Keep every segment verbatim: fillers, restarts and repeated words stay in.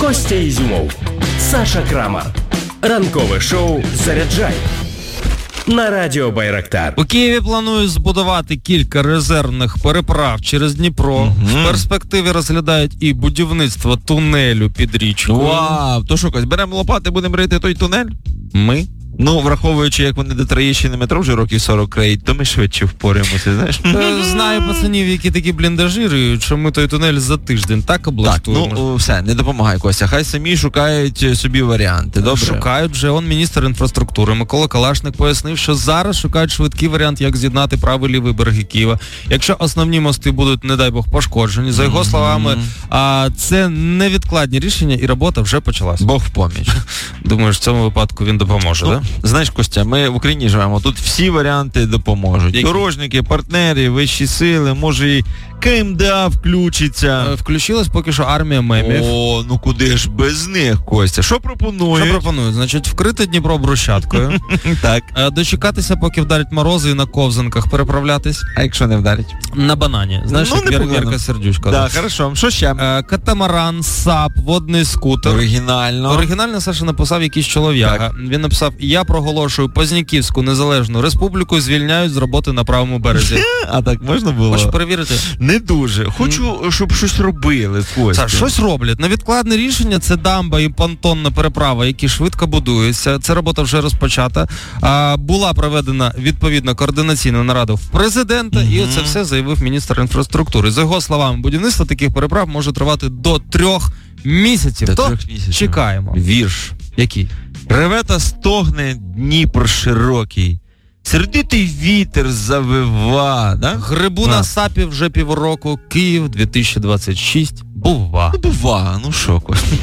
Костя Ізюмов, Саша Крамар. Ранкове шоу «Заряджай» на радіо Байрактар. У Києві планують збудувати кілька резервних переправ через Дніпро. Угу. В перспективі розглядають і будівництво тунелю під річкою. Вау, то що, Кость, беремо лопати, будемо рити той тунель? Ми? Ну, враховуючи, як вони до Троєщини метро вже років сорок криють, то ми швидше впораємося, знаєш? Знаю пацанів, які такі бліндажі риють, що ми той тунель за тиждень так облаштуємо. Так, ну все, не допомагай, Костя, хай самі шукають собі варіанти, добре? Шукають вже, он міністр інфраструктури Микола Калашник пояснив, що зараз шукають швидкий варіант, як з'єднати правий лівий береги Києва. Якщо основні мости будуть, не дай Бог, пошкоджені, за його mm-hmm. словами, а, це невідкладні рішення і робота вже почалася. Бог в поміч. Думаєш, в цьому випадку він допоможе, ну, так? Да? Знаєш, Костя, ми в Україні живемо, тут всі варіанти допоможуть. Які? Дорожники, партнери, вищі сили, може і КМДА включиться. Включилась поки що армія мемів. О, ну куди ж без них, Костя? Що пропонують? Що пропонують? Значить, вкрити Дніпро брусчаткою. Так. Дочекатися, поки вдарять морози і на ковзанках переправлятись. А якщо не вдарять? На банані. Знаєш, ну, як Вірка Сердючка. Так, да, хорошо. Що ще? Катамаран, САП, водний скутер. Оригінально. Оригінально Саша написав якийсь чолов'яга. Він написав: я проголошую Позняківську незалежну республіку, звільняють з роботи на правому березі. А так можна було? Хочеш перевірити? Не дуже. Хочу, щоб щось робили, Костя. Саш, щось роблять. Невідкладне рішення – це дамба і понтонна переправа, які швидко будуються. Ця робота вже розпочата. А, була проведена відповідна координаційна нарада в президента, mm-hmm. і оце все заявив міністр інфраструктури. За його словами, будівництво таких переправ може тривати до трьох місяців. До То трьох місяців. Чекаємо. Вірш. Який? Реве та стогне Дніпр широкий. Сердитий вітер завива, да? Грибу а. на САПі вже півроку. Київ дві тисячі двадцять шість. Бува. Ну, бува, ну шо, Костя.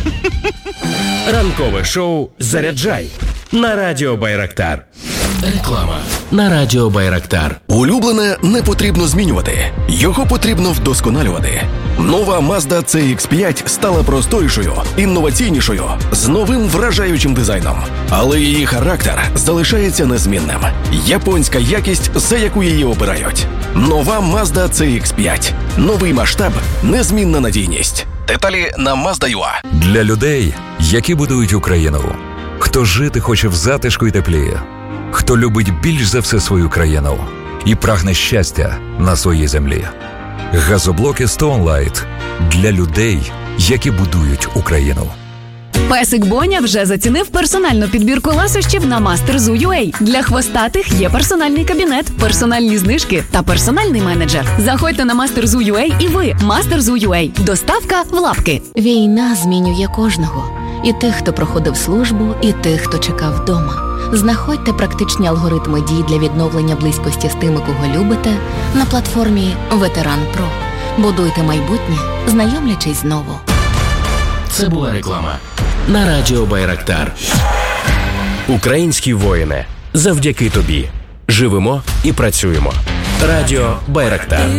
Ранкове шоу «Заряджай» на радіо Байрактар. Реклама на радіо Байрактар. Улюблене не потрібно змінювати. Його потрібно вдосконалювати. Нова Mazda сі ікс п'ять стала просторішою, інноваційнішою, з новим вражаючим дизайном. Але її характер залишається незмінним. Японська якість, за яку її обирають. Нова Mazda сі ікс п'ять. Новий масштаб, незмінна надійність. Деталі на Mazda ю а. Для людей, які будують Україну. Хто жити хоче в затишку і теплі. Хто любить більш за все свою країну і прагне щастя на своїй землі. Газоблоки Stone Light для людей, які будують Україну. Песик Боня вже зацінив персональну підбірку ласощів на Master.Zoo.ua. Для хвостатих є персональний кабінет, персональні знижки та персональний менеджер. Заходьте на Master.Zoo.ua і ви Master.Zoo.ua. Доставка в лапки. Війна змінює кожного. І тих, хто проходив службу, і тих, хто чекав вдома. Знаходьте практичні алгоритми дій для відновлення близькості з тими, кого любите, на платформі Ветеран Про. Будуйте майбутнє, знайомлячись знову. Це була реклама на радіо Байрактар. Українські воїни, завдяки тобі живемо і працюємо. Радіо Байрактар.